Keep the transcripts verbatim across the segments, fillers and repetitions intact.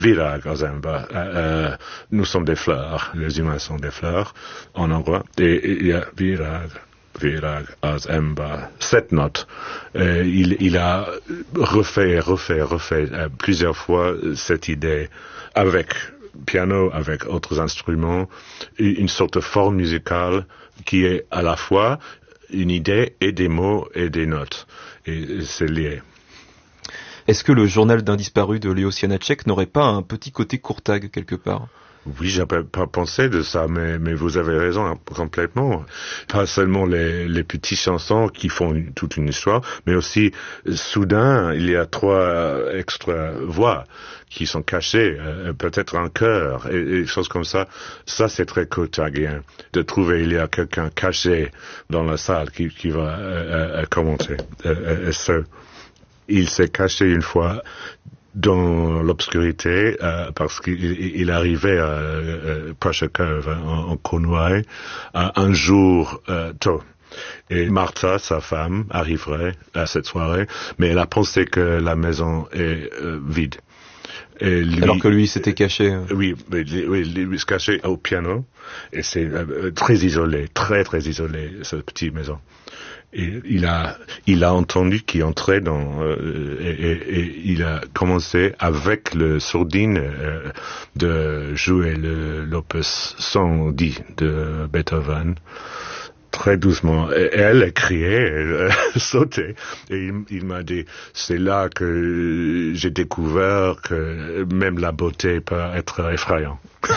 Virag az ember. Euh, nous sommes des fleurs, les humains sont des fleurs en hongrois. Et il y a Virag, Virag az ember. Cette note, euh, il, il a refait, refait, refait euh, plusieurs fois cette idée avec piano, avec autres instruments, une sorte de forme musicale qui est à la fois une idée et des mots et des notes. Et c'est lié. Est-ce que le journal d'un disparu de Leos Janáček n'aurait pas un petit côté Courtag quelque part? Oui, j'avais pas pensé de ça, mais, mais vous avez raison hein, complètement. Pas seulement les, les petites chansons qui font une, toute une histoire, mais aussi, soudain, il y a trois extra voix qui sont cachées, euh, peut-être un chœur, et, et choses comme ça. Ça, c'est très courtagien, de trouver il y a quelqu'un caché dans la salle qui, qui va euh, euh, commenter. Euh, euh, ce, il s'est caché une fois dans l'obscurité euh, parce qu'il il arrivait à euh, Prachakov en, en Cornouailles un jour euh, tôt. Et Martha, sa femme, arriverait à cette soirée, mais elle a pensé que la maison est euh, vide. Et lui, alors que lui s'était caché. Euh, oui, oui, oui, lui se cachait au piano, et c'est euh, très isolé, très très isolé, cette petite maison. Et il a, il a entendu qu'il entrait dans, euh, et, et, et il a commencé avec le sourdine euh, de jouer le, l'opus cent dix de Beethoven. Très doucement. Et elle a crié, elle a sauté. Et il, il m'a dit, c'est là que j'ai découvert que même la beauté peut être effrayante.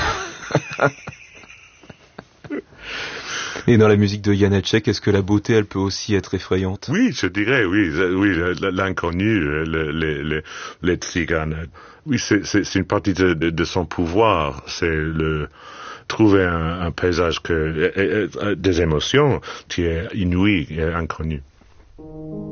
Et dans la musique de Janáček, est-ce que la beauté, elle peut aussi être effrayante? Oui, je dirais, oui, oui, l'inconnu, le, le, le, les tziganes. Oui, c'est, c'est, c'est une partie de, de, de son pouvoir. C'est le trouver un, un paysage que, des émotions qui est inouï et inconnu.